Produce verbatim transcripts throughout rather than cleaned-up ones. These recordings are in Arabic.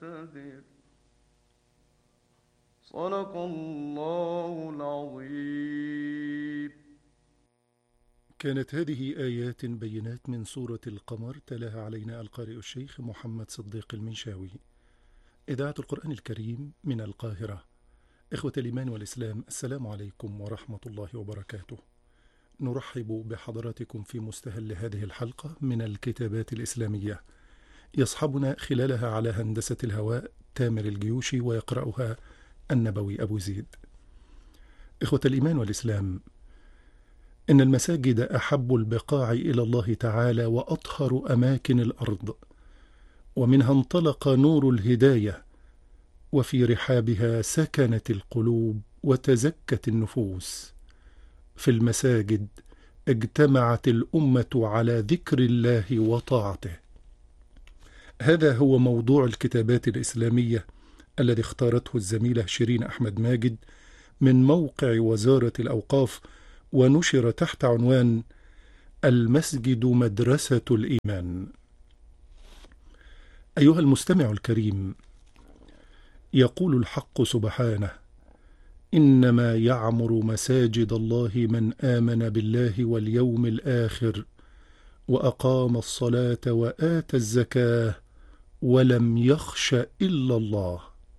مقتدر. صدق الله العظيم. كانت هذه آيات بينات من سورة القمر، تلاها علينا القارئ الشيخ محمد صديق المنشاوي. إذاعة القرآن الكريم من القاهرة. إخوة الإيمان والإسلام، السلام عليكم ورحمة الله وبركاته. نرحب بحضراتكم في مستهل هذه الحلقة من الكتابات الإسلامية. يصحبنا خلالها على هندسة الهواء تامر الجيوشي، ويقرأها النبوي أبو زيد. إخوة الإيمان والإسلام، إن المساجد أحب البقاع إلى الله تعالى وأطهر أماكن الأرض، ومنها انطلق نور الهداية، وفي رحابها سكنت القلوب وتزكت النفوس. في المساجد اجتمعت الأمة على ذكر الله وطاعته. هذا هو موضوع الكتابات الإسلامية الذي اختارته الزميلة شيرين أحمد ماجد من موقع وزارة الأوقاف، ونشر تحت عنوان المسجد مدرسة الإيمان. أيها المستمع الكريم، يقول الحق سبحانه: إنما يعمر مساجد الله من آمن بالله واليوم الآخر وأقام الصلاة وآتى الزكاة ولم يخش إلا الله.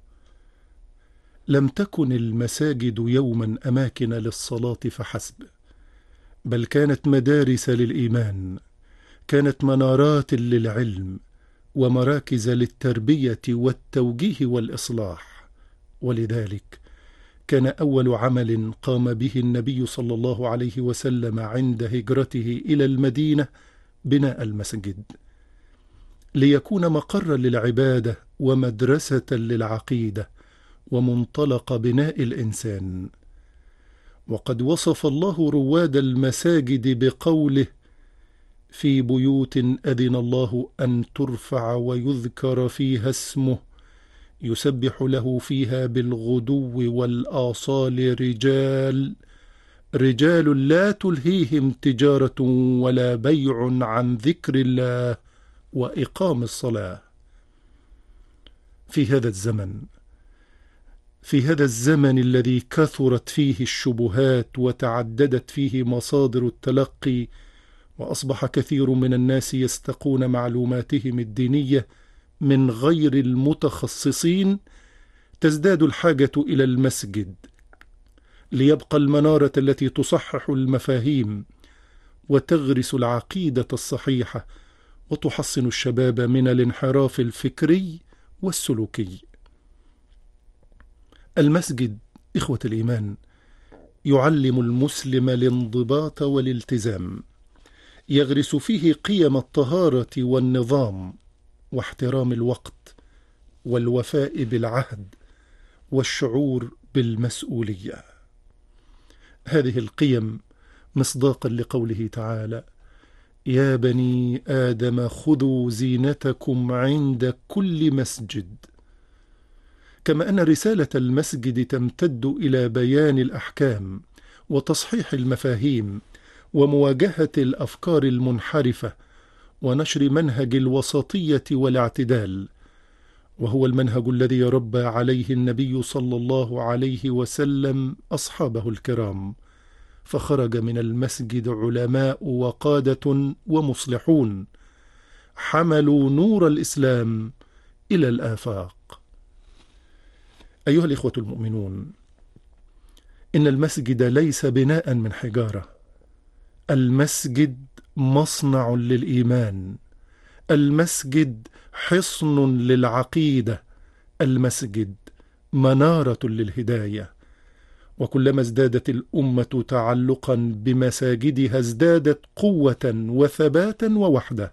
لم تكن المساجد يوما أماكن للصلاة فحسب، بل كانت مدارس للإيمان، كانت منارات للعلم، ومراكز للتربية والتوجيه والإصلاح. ولذلك كان أول عمل قام به النبي صلى الله عليه وسلم عند هجرته إلى المدينة بناء المسجد، ليكون مقرا للعبادة ومدرسة للعقيدة ومنطلق بناء الإنسان. وقد وصف الله رواد المساجد بقوله: في بيوت أذن الله أن ترفع ويذكر فيها اسمه يسبح له فيها بالغدو والآصال رجال رجال لا تلهيهم تجارة ولا بيع عن ذكر الله وإقام الصلاة. في هذا الزمن في هذا الزمن الذي كثرت فيه الشبهات وتعددت فيه مصادر التلقي، وأصبح كثير من الناس يستقون معلوماتهم الدينية من غير المتخصصين، تزداد الحاجة إلى المسجد ليبقى المنارة التي تصحح المفاهيم وتغرس العقيدة الصحيحة وتحصن الشباب من الانحراف الفكري والسلوكي. المسجد، إخوة الإيمان، يعلم المسلم الانضباط والالتزام، يغرس فيه قيم الطهارة والنظام واحترام الوقت والوفاء بالعهد والشعور بالمسؤولية. هذه القيم مصداقا لقوله تعالى: يا بني آدم خذوا زينتكم عند كل مسجد. كما أن رسالة المسجد تمتد إلى بيان الأحكام وتصحيح المفاهيم ومواجهة الأفكار المنحرفة ونشر منهج الوسطية والاعتدال، وهو المنهج الذي ربى عليه النبي صلى الله عليه وسلم أصحابه الكرام، فخرج من المسجد علماء وقادة ومصلحون حملوا نور الإسلام إلى الآفاق. أيها الإخوة المؤمنون، إن المسجد ليس بناء من حجارة، المسجد مصنع للإيمان، المسجد حصن للعقيدة، المسجد منارة للهداية. وكلما ازدادت الأمة تعلقا بمساجدها ازدادت قوة وثباتا ووحدة.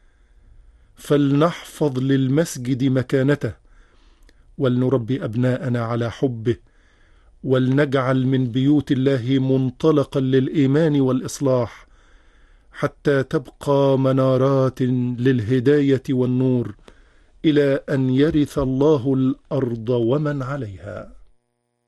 فلنحفظ للمسجد مكانته، ولنربي أبناءنا على حبه، ولنجعل من بيوت الله منطلقا للإيمان والإصلاح، حتى تبقى منارات للهداية والنور إلى أن يرث الله الأرض ومن عليها.